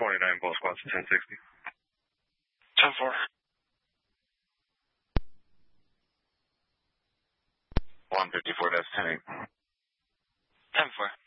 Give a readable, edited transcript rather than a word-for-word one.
29 both squads to 1060. 10-4. 154, that's 10-8. 10-4.